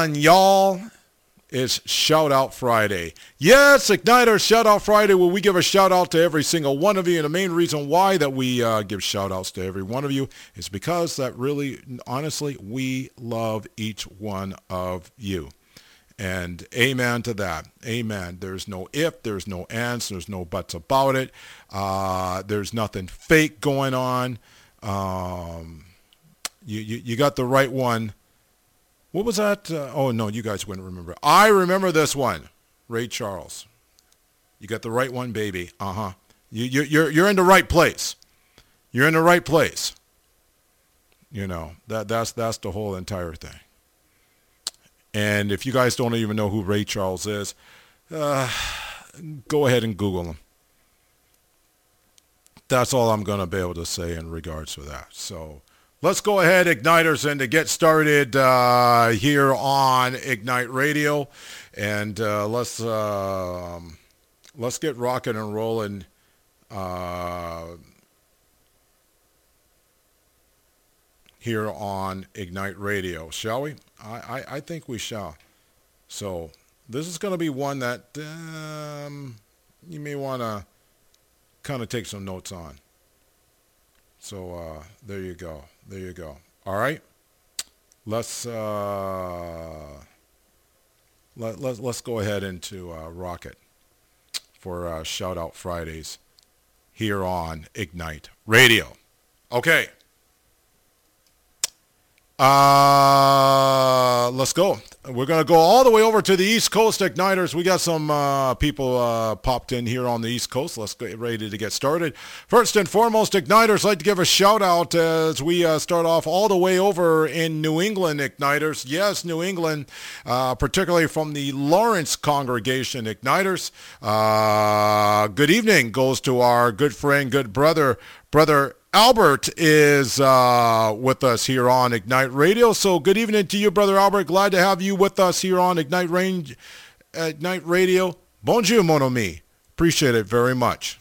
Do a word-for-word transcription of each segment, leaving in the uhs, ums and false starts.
on, y'all. It's Shout Out Friday. Yes, Igniter Shout Out Friday, where we give a shout out to every single one of you. And the main reason why that we uh, give shout outs to every one of you is because that really, honestly, we love each one of you. And amen to that. Amen. There's no if, there's no ands, there's no buts about it. Uh, there's nothing fake going on. Um, you, you, you got the right one. What was that? Uh, oh, no, you guys wouldn't remember. I remember this one. Ray Charles. You got the right one, baby. Uh-huh. You, you, you're, you're in the right place. You're in the right place. You know, that, that's, that's the whole entire thing. And if you guys don't even know who Ray Charles is, uh, go ahead and Google him. That's all I'm going to be able to say in regards to that. So let's go ahead, Igniters, and to get started uh, here on Ignite Radio. And uh, let's, uh, let's get rocking and rolling. Uh, here on Ignite Radio, shall we? I, I, I think we shall. So this is going to be one that um, you may want to kind of take some notes on. So uh, there you go. There you go. All right. Let's uh, let, let, let's go ahead into uh, Rocket for uh, Shout Out Fridays here on Ignite Radio. Okay. Uh, let's go. We're going to go all the way over to the East Coast, Igniters. We got some uh, people uh, popped in here on the East Coast. Let's get ready to get started. First and foremost, Igniters, I'd like to give a shout out as we uh, start off all the way over in New England, Igniters. Yes, New England, uh, particularly from the Lawrence congregation, Igniters. Uh, good evening goes to our good friend, good brother, brother Albert is uh, with us here on Ignite Radio. So good evening to you, Brother Albert. Glad to have you with us here on Ignite, Range, Ignite Radio. Bonjour, mon ami. Appreciate it very much.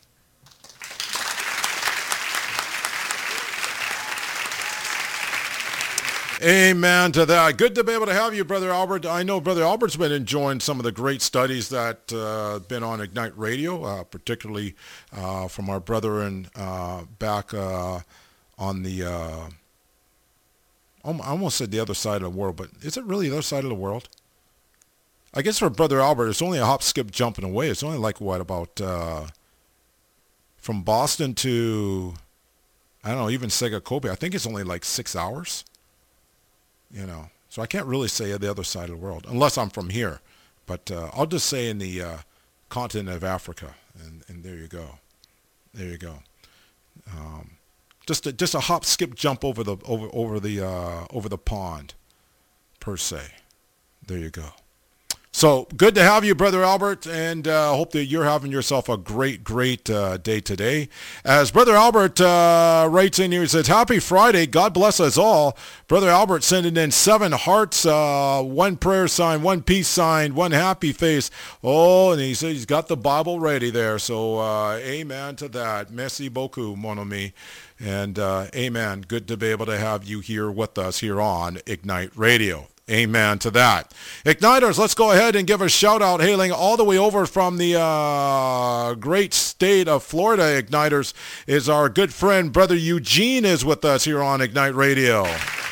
Amen to that. Good to be able to have you, Brother Albert. I know Brother Albert's been enjoying some of the great studies that uh, have been on Ignite Radio, uh, particularly uh, from our brethren uh, back uh, on the, uh, I almost said the other side of the world, but is it really the other side of the world? I guess for Brother Albert, it's only a hop, skip, jumping away. It's only like, what, about uh, from Boston to, I don't know, even Segakobe. I think it's only like six hours. You know, so I can't really say the other side of the world, unless I'm from here. But uh, I'll just say in the uh, continent of Africa, and, and there you go. There you go. Um, just a, just a hop, skip, jump over the over over the uh, over the pond, per se. There you go. So good to have you, Brother Albert, and uh, hope that you're having yourself a great, great uh, day today. As Brother Albert uh, writes in here, he says, happy Friday. God bless us all. Brother Albert sending in seven hearts, uh, one prayer sign, one peace sign, one happy face. Oh, and he says he's got the Bible ready there. So uh, amen to that. Merci beaucoup, mon ami. And uh, amen. Good to be able to have you here with us here on Ignite Radio. Amen to that. Igniters, let's go ahead and give a shout out hailing all the way over from the uh, great state of Florida. Igniters is our good friend, Brother Eugene is with us here on Ignite Radio.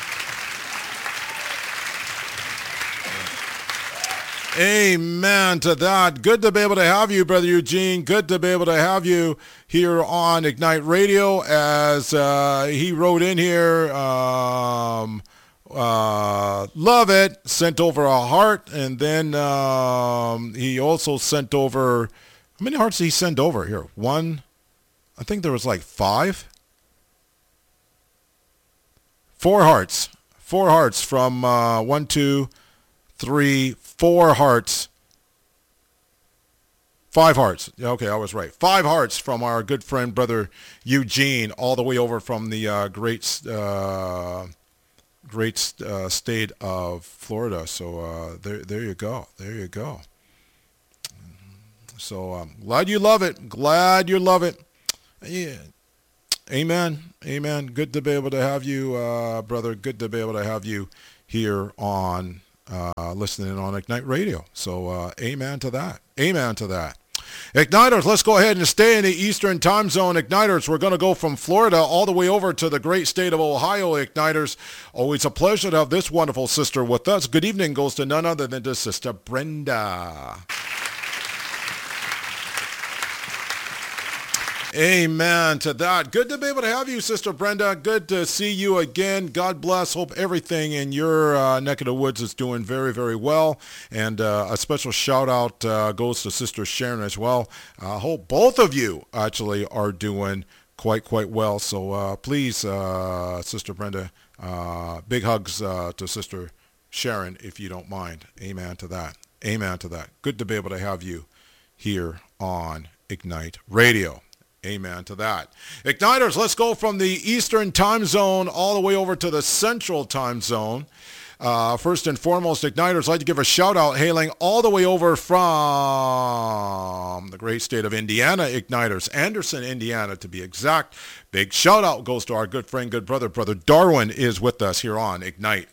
Amen to that. Good to be able to have you, Brother Eugene. Good to be able to have you here on Ignite Radio as uh, he wrote in here, um, Uh, love it, sent over a heart, and then um, he also sent over, how many hearts did he send over here? One, I think there was like five. Four hearts. Four hearts from uh, one, two, three, four hearts. Five hearts. Okay, I was right. Five hearts from our good friend, Brother Eugene, all the way over from the uh, great... Uh, great uh, state of Florida. So uh, there, there you go. There you go. So I'm um, glad you love it. Glad you love it. Yeah. Amen. Amen. Good to be able to have you, uh, brother. Good to be able to have you here on uh, listening on Ignite Radio. So uh, amen to that. Amen to that. Igniters, let's go ahead and stay in the Eastern time zone. Igniters, we're going to go from Florida all the way over to the great state of Ohio. Igniters, always a pleasure to have this wonderful sister with us. Good evening goes to none other than to Sister Brenda. Amen to that. Good to be able to have you, Sister Brenda. Good to see you again. God bless. Hope everything in your uh, neck of the woods is doing very, very well. And uh, a special shout out uh, goes to Sister Sharon as well. I uh, hope both of you actually are doing quite, quite well. So uh, please, uh, Sister Brenda, uh, big hugs uh, to Sister Sharon, if you don't mind. Amen to that. Amen to that. Good to be able to have you here on Ignite Radio. Amen to that. Igniters, let's go from the Eastern time zone all the way over to the Central time zone. Uh, first and foremost, Igniters, I'd like to give a shout out hailing all the way over from the great state of Indiana, Igniters, Anderson, Indiana to be exact. Big shout out goes to our good friend, good brother, Brother Darwin is with us here on Ignite.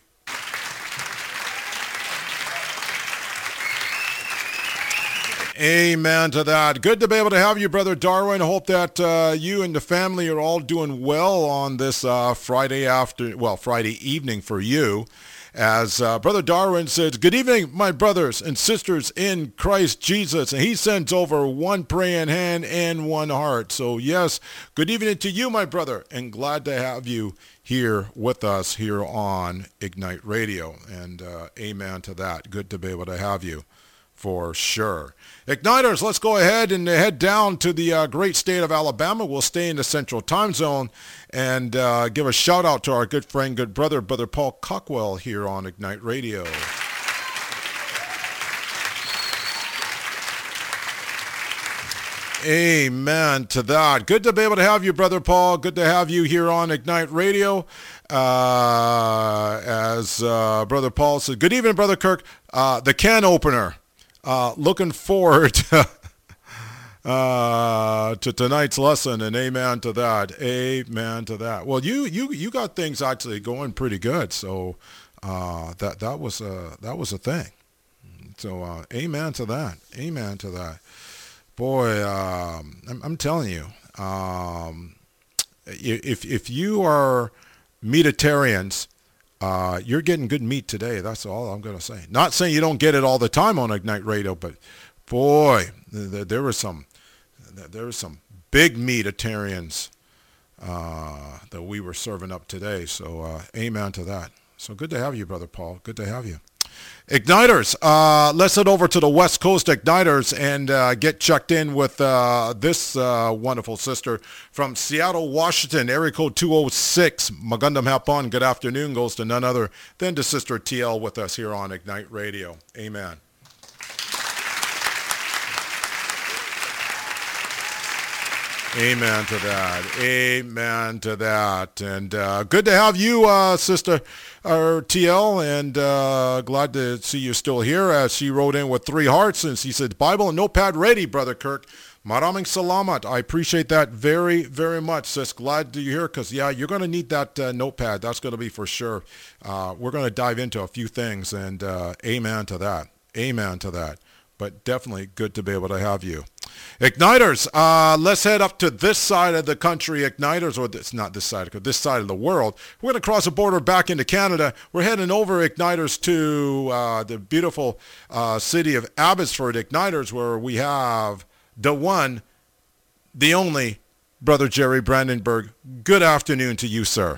Amen to that. Good to be able to have you, Brother Darwin. I hope that uh, you and the family are all doing well on this uh, Friday after, well, Friday evening for you. As uh, Brother Darwin says, good evening, my brothers and sisters in Christ Jesus. And he sends over one praying hand and one heart. So yes, good evening to you, my brother, and glad to have you here with us here on Ignite Radio. And uh, amen to that. Good to be able to have you. For sure. Igniters, let's go ahead and head down to the uh, great state of Alabama. We'll stay in the Central time zone and uh, give a shout out to our good friend, good brother, Brother Paul Cockwell here on Ignite Radio. Amen to that. Good to be able to have you, Brother Paul. Good to have you here on Ignite Radio. Uh, as uh, Brother Paul said, good evening, Brother Kirk. Uh, the can opener. Uh, looking forward to, uh, to tonight's lesson, and amen to that. Amen to that. Well, you you you got things actually going pretty good, so uh, that that was a that was a thing. So uh, amen to that. Amen to that. Boy, um, I'm, I'm telling you, um, if if you are meatitarians, Uh, you're getting good meat today. That's all I'm going to say. Not saying you don't get it all the time on Ignite Radio, but boy, th- there were some, there were some big meatitarians uh, that we were serving up today. So uh, amen to that. So good to have you, Brother Paul. Good to have you. Igniters, uh, let's head over to the West Coast Igniters and uh, get checked in with uh, this uh, wonderful sister from Seattle, Washington, area code two oh six. Magandang hapon, good afternoon, goes to none other than to Sister T L with us here on Ignite Radio. Amen. Amen to that. Amen to that. And uh, good to have you, uh, Sister uh, T L, and uh, glad to see you still here. As she wrote in with three hearts, and she said, Bible and notepad ready, Brother Kirk. Maraming salamat. I appreciate that very, very much, sis. Glad to hear, because, yeah, you're going to need that uh, notepad. That's going to be for sure. Uh, we're going to dive into a few things, and uh, amen to that. Amen to that. But definitely good to be able to have you. Igniters, uh, let's head up to this side of the country, Igniters, or this, not this side, this side of the world. We're going to cross the border back into Canada. We're heading over, Igniters, to uh, the beautiful uh, city of Abbotsford, Igniters, where we have the one, the only, Brother Jerry Brandenburg. Good afternoon to you, sir.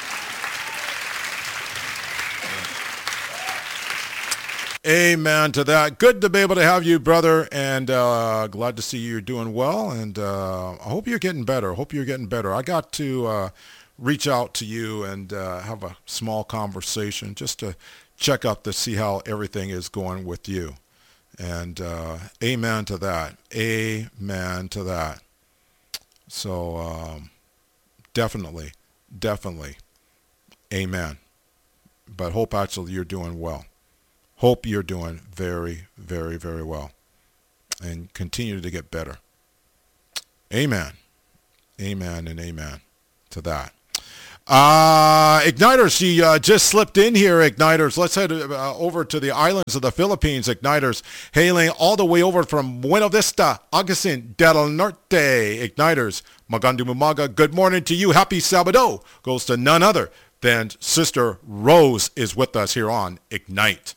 Amen to that. Good to be able to have you, brother, and uh, glad to see you're doing well, and uh, I hope you're getting better. I hope you're getting better. I got to uh, reach out to you and uh, have a small conversation just to check up to see how everything is going with you. And uh, amen to that. Amen to that. So um, definitely, definitely, amen. But hope actually you're doing well. Hope you're doing very, very, very well and continue to get better. Amen. Amen and amen to that. Uh, Igniters, she uh, just slipped in here, Igniters. Let's head uh, over to the islands of the Philippines, Igniters. Hailing all the way over from Buena Vista, Agasin del Norte, Igniters. Magandang umaga, good morning to you. Happy Sabado goes to none other than Sister Rose is with us here on Ignite.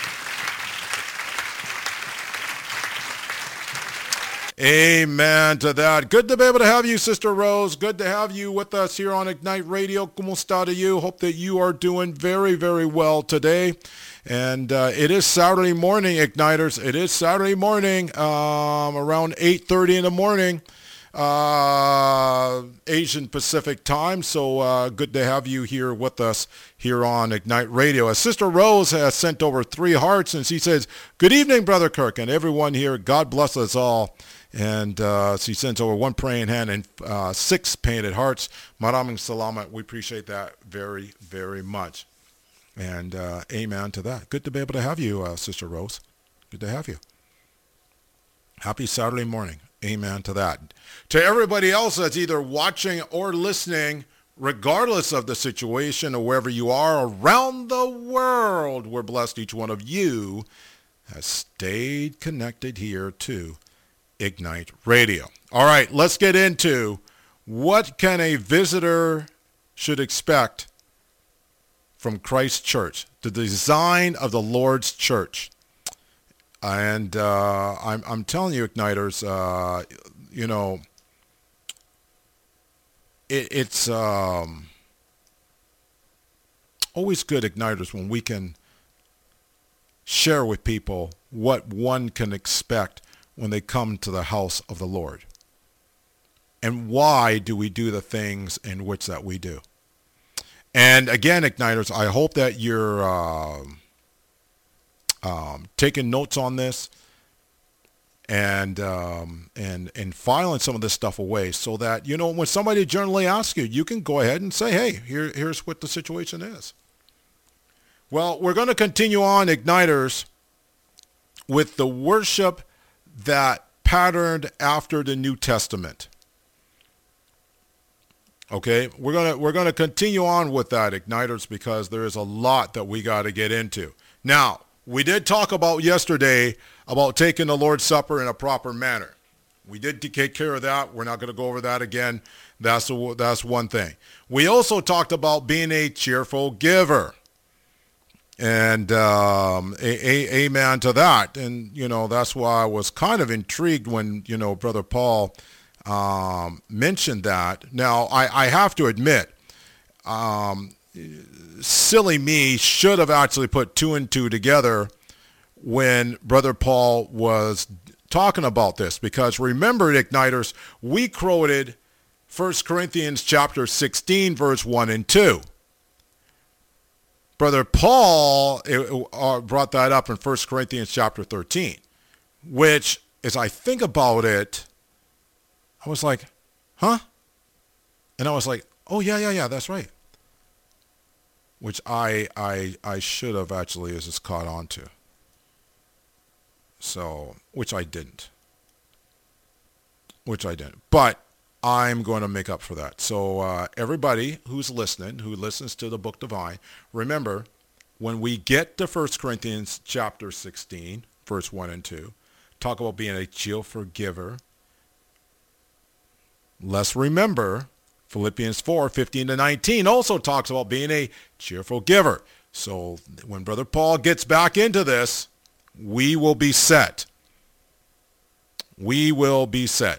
Amen to that. Good to be able to have you, Sister Rose. Good to have you with us here on Ignite Radio. ¿Cómo está de you? Hope that you are doing very, very well today. And uh, it is Saturday morning, Igniters. It is Saturday morning, um, around eight thirty in the morning, uh, Asian Pacific time. So uh, good to have you here with us here on Ignite Radio. As Sister Rose has sent over three hearts, and she says, good evening, Brother Kirk, and everyone here. God bless us all. And uh, she sends over one praying hand and uh, six painted hearts. Maraming salamat. We appreciate that very, very much. And uh, amen to that. Good to be able to have you, uh, Sister Rose. Good to have you. Happy Saturday morning. Amen to that. To everybody else that's either watching or listening, regardless of the situation or wherever you are around the world, we're blessed each one of you has stayed connected here to Ignite Radio. All right, let's get into what can a visitor should expect from Christ Church, the design of the Lord's church. And uh, I'm, I'm telling you, Igniters, uh, you know, it, it's um, always good, Igniters, when we can share with people what one can expect when they come to the house of the Lord. And why do we do the things in which that we do? And again, Igniters, I hope that you're uh, um, taking notes on this and um, and and filing some of this stuff away so that, you know, when somebody generally asks you, you can go ahead and say, hey, here, here's what the situation is. Well, we're going to continue on, Igniters, with the worship that patterned after the New Testament. Okay, we're gonna we're gonna continue on with that, Igniters, because there is a lot that we got to get into. Now, we did talk about yesterday about taking the Lord's Supper in a proper manner. We did take care of that. We're not going to go over that again. That's a, that's one thing. We also talked about being a cheerful giver. And um, a, a, amen to that. And, you know, that's why I was kind of intrigued when, you know, Brother Paul um, mentioned that. Now, I, I have to admit, um, silly me should have actually put two and two together when Brother Paul was talking about this. Because remember, Igniters, we quoted First Corinthians chapter sixteen, verse one and two. Brother Paul uh, brought that up in First Corinthians chapter thirteen, which, as I think about it, I was like, huh? And I was like, oh, yeah, yeah, yeah, that's right. Which I I I should have actually just caught on to. So, which I didn't. Which I didn't. But I'm going to make up for that. So uh, everybody who's listening, who listens to the Book Divine, remember, when we get to First Corinthians chapter sixteen, verse one and two, talk about being a cheerful giver. Let's remember, Philippians four, fifteen to nineteen also talks about being a cheerful giver. So when Brother Paul gets back into this, we will be set. We will be set.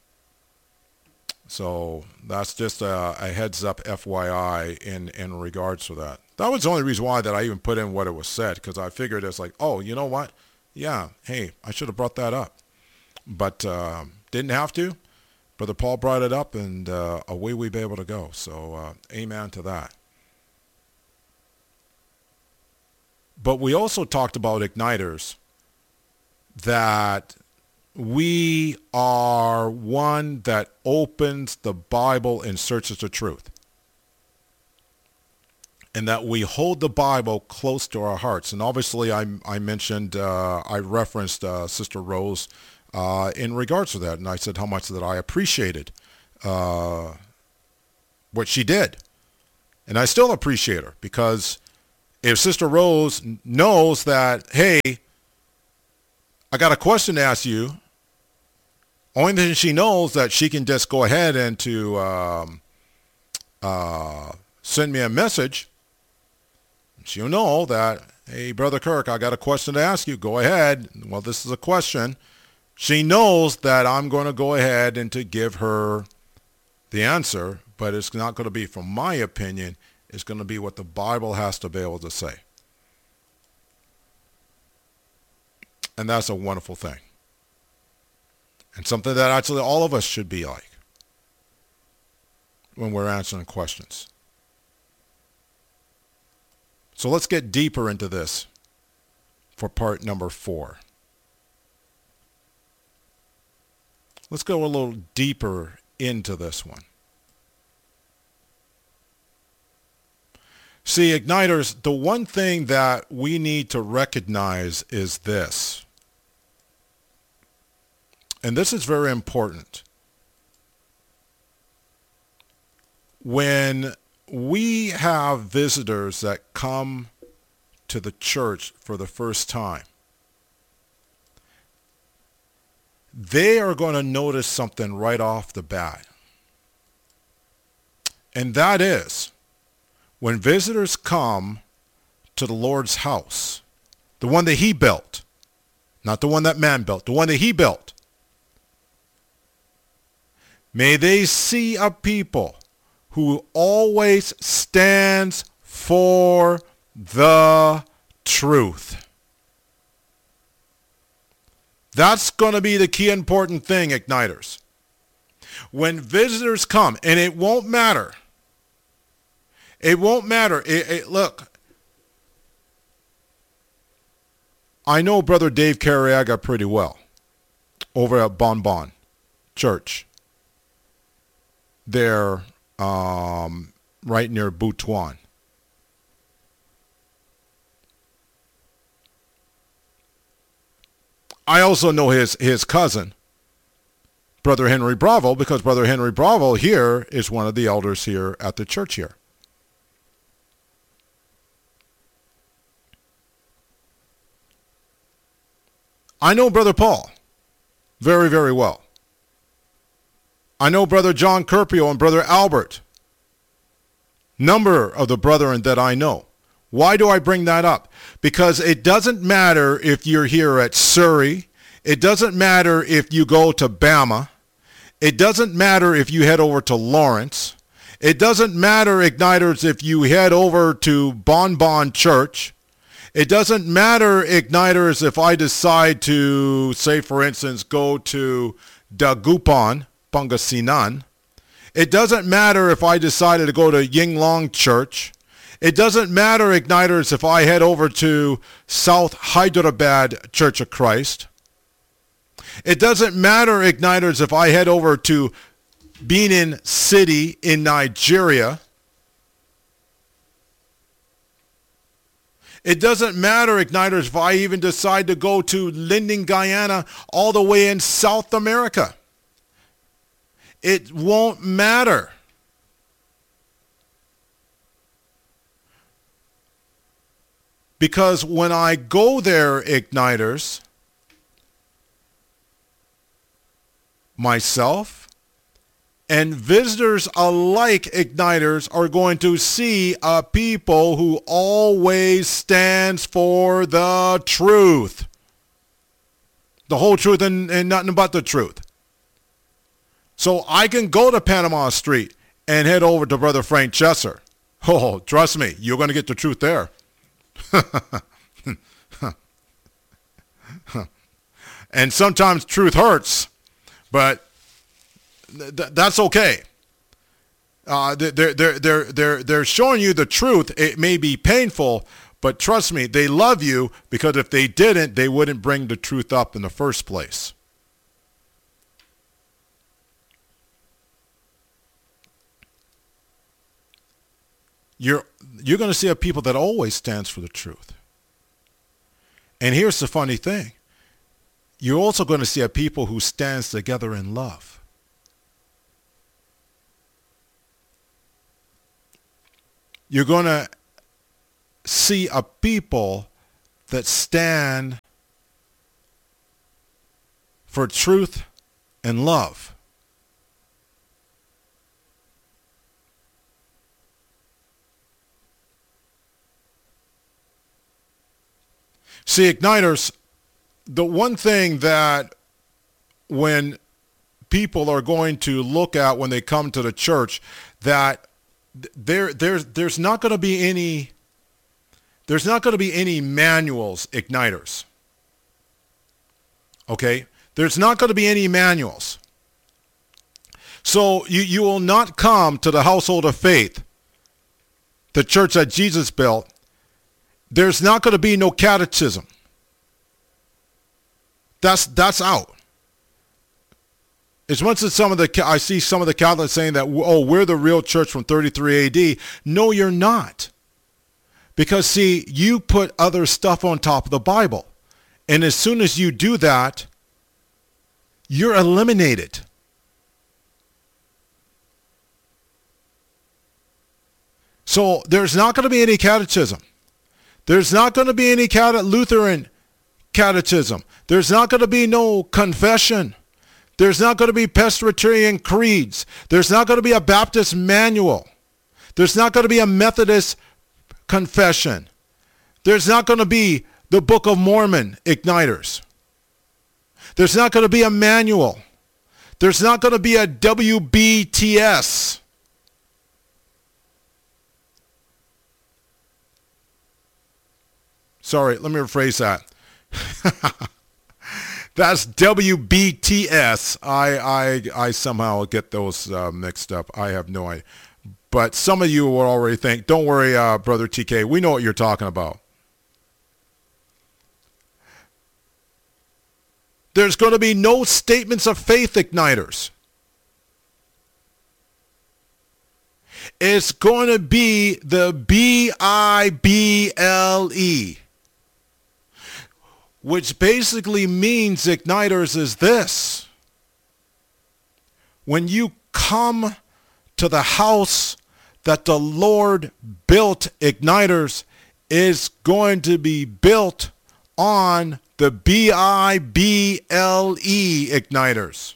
So that's just a, a heads up F Y I in, in regards to that. That was the only reason why that I even put in what it was said, because I figured it's like, oh, you know what? Yeah, hey, I should have brought that up. But uh, didn't have to. Brother Paul brought it up, and uh, away we be able to go. So uh, amen to that. But we also talked about Igniters, that we are one that opens the Bible and searches the truth. And that we hold the Bible close to our hearts. And obviously I, I mentioned, uh, I referenced uh, Sister Rose uh, in regards to that. And I said how much that I appreciated uh, what she did. And I still appreciate her, because if Sister Rose knows that, hey, I got a question to ask you, only thing she knows that she can just go ahead and to um, uh, send me a message. She'll know that, hey, Brother Kirk, I got a question to ask you. Go ahead. Well, this is a question. She knows that I'm going to go ahead and to give her the answer, but it's not going to be from my opinion. It's going to be what the Bible has to be able to say. And that's a wonderful thing. And something that actually all of us should be like when we're answering questions. So let's get deeper into this for part number four. Let's go a little deeper into this one. See, Igniters, the one thing that we need to recognize is this. And this is very important. When we have visitors that come to the church for the first time, they are going to notice something right off the bat. And that is, when visitors come to the Lord's house, the one that he built, not the one that man built, the one that he built, may they see a people who always stands for the truth. That's going to be the key important thing, Igniters. When visitors come, and it won't matter. It won't matter. It, it, look, I know Brother Dave Carriaga pretty well over at Bon Bon Church. There, um, right near Butuan. I also know his, his cousin, Brother Henry Bravo, because Brother Henry Bravo here is one of the elders here at the church here. I know Brother Paul very, very well. I know Brother John Kerpio and Brother Albert. Number of the brethren that I know. Why do I bring that up? Because it doesn't matter if you're here at Surrey. It doesn't matter if you go to Bama. It doesn't matter if you head over to Lawrence. It doesn't matter, Igniters, if you head over to Bon Bon Church. It doesn't matter, Igniters, if I decide to, say, for instance, go to Dagupan, Pangasinan. It doesn't matter if I decided to go to Yinglong Church. It doesn't matter, Igniters, if I head over to South Hyderabad Church of Christ. It doesn't matter, Igniters, if I head over to Benin City in Nigeria. It doesn't matter, Igniters, if I even decide to go to Linden, Guyana, all the way in South America. It won't matter. Because when I go there, Igniters, myself and visitors alike, Igniters, are going to see a people who always stands for the truth. The whole truth and, and nothing but the truth. So I can go to Panama Street and head over to Brother Frank Chesser. Oh, trust me, you're going to get the truth there. And sometimes truth hurts, but th- that's okay. Uh, they're, they're, they're, they're, they're showing you the truth. It may be painful, but trust me, they love you, because if they didn't, they wouldn't bring the truth up in the first place. You're, you're going to see a people that always stands for the truth. And here's the funny thing. You're also going to see a people who stands together in love. you're going to see a people that stand for truth and love. See, Igniters, the one thing that when people are going to look at when they come to the church, that there, there's, there's not going to be any, there's not going to be any manuals, Igniters. Okay? There's not going to be any manuals. So you, you will not come to the household of faith, the church that Jesus built. There's not going to be no catechism. That's that's out. As much as some of the, I see some of the Catholics saying that, oh, we're the real church from thirty-three A D. No, you're not. Because, see, you put other stuff on top of the Bible. And as soon as you do that, you're eliminated. So there's not going to be any catechism. There's not going to be any cate- Lutheran catechism. There's not going to be no confession. There's not going to be Presbyterian creeds. There's not going to be a Baptist manual. There's not going to be a Methodist confession. There's not going to be the Book of Mormon, Igniters. There's not going to be a manual. There's not going to be a W B T S. Sorry, let me rephrase that. That's W B T S. I, I, I somehow get those uh, mixed up. I have no idea. But some of you will already think, don't worry, uh, Brother T K, we know what you're talking about. There's going to be no statements of faith, Igniters. It's going to be the B I B L E. Which basically means, Igniters, is this. When you come to the house that the Lord built, Igniters, is going to be built on the B I B L E, Igniters.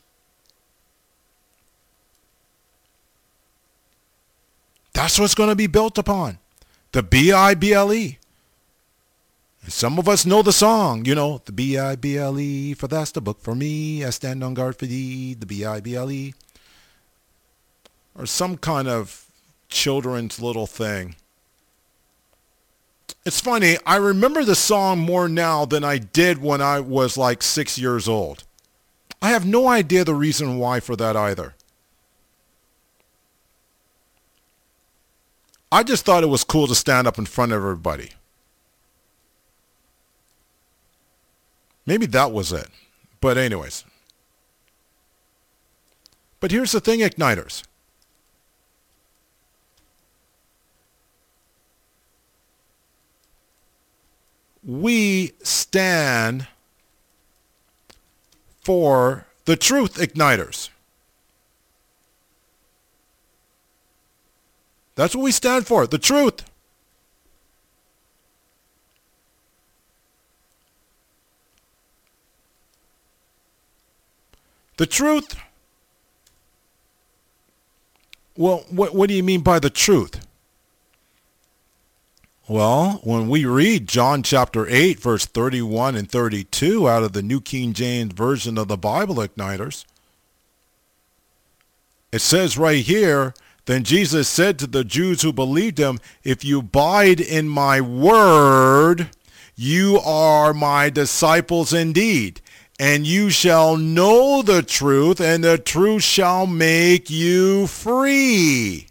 That's what's going to be built upon. The B I B L E. Some of us know the song, you know, the B I B L E, for that's the book for me. I stand on guard for thee, the B I B L E. Or some kind of children's little thing. It's funny, I remember the song more now than I did when I was like six years old. I have no idea the reason why for that either. I just thought it was cool to stand up in front of everybody. Maybe that was it. But anyways. But here's the thing, Igniters. We stand for the truth, Igniters. That's what we stand for, the truth. The truth? Well, what, what do you mean by the truth? Well, when we read John chapter eight, verse thirty-one and thirty-two out of the New King James Version of the Bible, Igniters, it says right here, then Jesus said to the Jews who believed him, if you abide in my word, you are my disciples indeed. And you shall know the truth, and the truth shall make you free.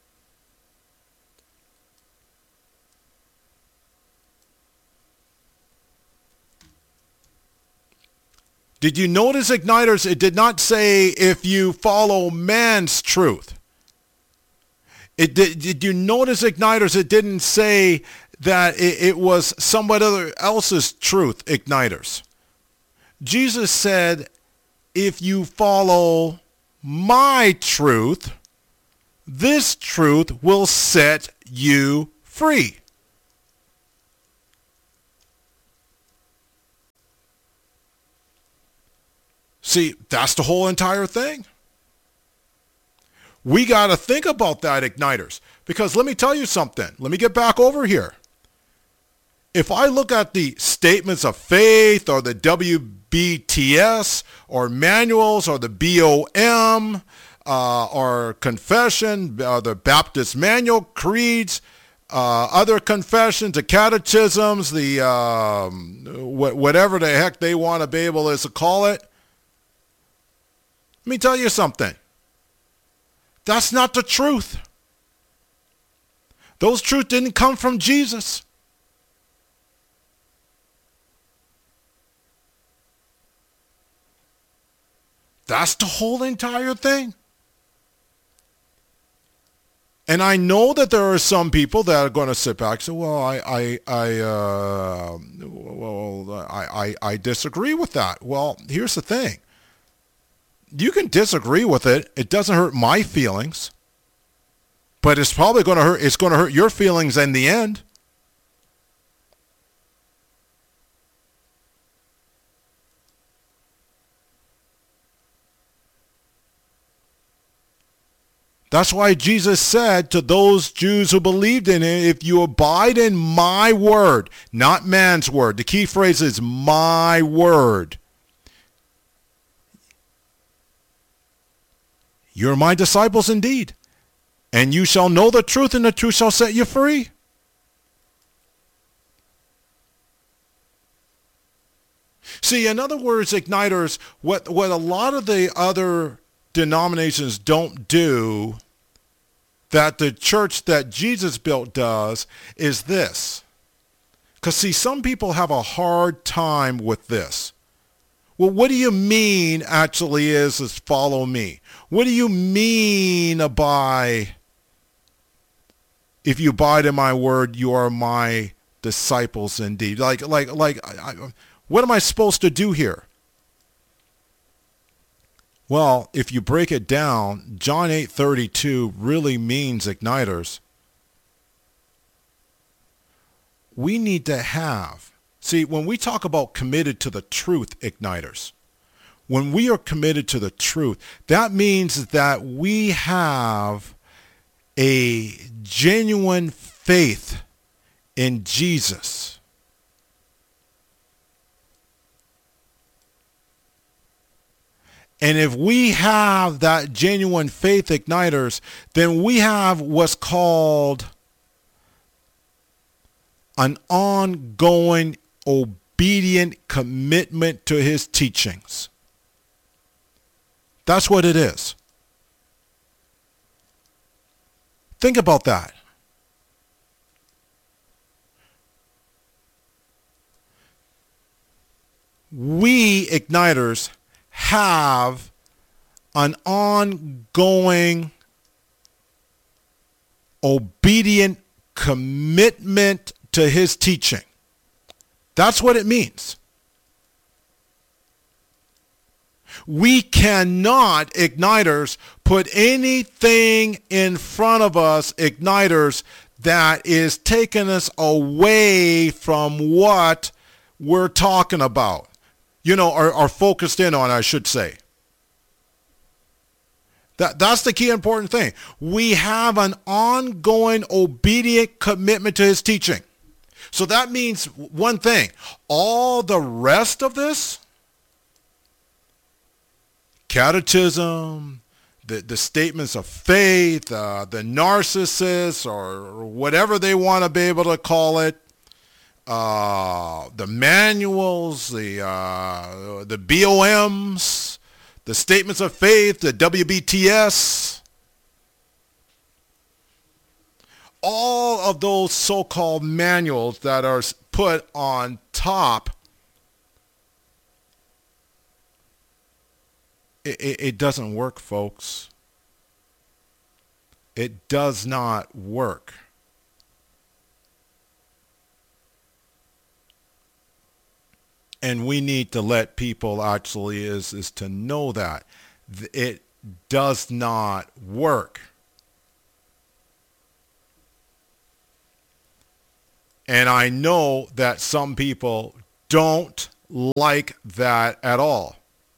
Did you notice, Igniters, it did not say if you follow man's truth. It did, did you notice, Igniters, it didn't say that it, it was somebody else's truth, Igniters. Jesus said, if you follow my truth, this truth will set you free. See, that's the whole entire thing. We got to think about that, Igniters, because let me tell you something. Let me get back over here. If I look at the statements of faith or the W B T S or manuals or the B O M uh, or confession, uh, the Baptist manual, creeds, uh, other confessions, the catechisms, the um, wh- whatever the heck they want to be able to call it, let me tell you something. That's not the truth. Those truths didn't come from Jesus. That's the whole entire thing. And I know that there are some people that are going to sit back and say, well, I, I, I, uh, well, I, I, I disagree with that. Well, here's the thing. You can disagree with it. It doesn't hurt my feelings, but it's probably going to hurt. It's going to hurt your feelings in the end. That's why Jesus said to those Jews who believed in him, if you abide in my word, not man's word. The key phrase is my word. You're my disciples indeed, and you shall know the truth, and the truth shall set you free. See, in other words, Igniters, what, what a lot of the other denominations don't do that the church that Jesus built does is this. Because, see, some people have a hard time with this. Well, what do you mean actually is, is follow me? What do you mean by, if you abide in my word, you are my disciples indeed? Like, like, like, I, I, what am I supposed to do here? Well, if you break it down, John eight thirty-two really means, Igniters, we need to have, see, when we talk about committed to the truth, Igniters, when we are committed to the truth, that means that we have a genuine faith in Jesus. And if we have that genuine faith, Igniters, then we have what's called an ongoing, obedient commitment to his teachings. That's what it is. Think about that. We, Igniters, have an ongoing, obedient commitment to his teaching. That's what it means. We cannot, Igniters, put anything in front of us, Igniters, that is taking us away from what we're talking about. You know, are, are focused in on, I should say. That, that's the key important thing. We have an ongoing, obedient commitment to his teaching. So that means one thing. All the rest of this, catechism, the, the statements of faith, uh, the narcissists, or whatever they want to be able to call it, uh, the manuals, the uh, the B O Ms, the statements of faith, the W B T S, all of those so-called manuals that are put on top, it, it, it doesn't work, folks. It does not work. And we need to let people actually is, is to know that it does not work. And I know that some people don't like that at all.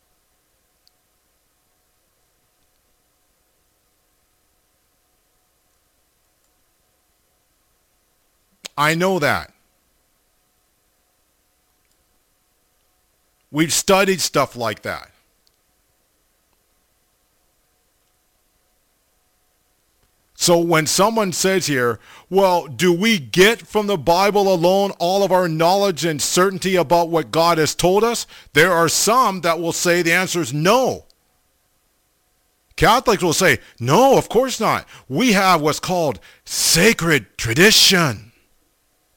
I know that. We've studied stuff like that. So when someone says here, well, do we get from the Bible alone all of our knowledge and certainty about what God has told us? There are some that will say the answer is no. Catholics will say, no, of course not. We have what's called sacred tradition.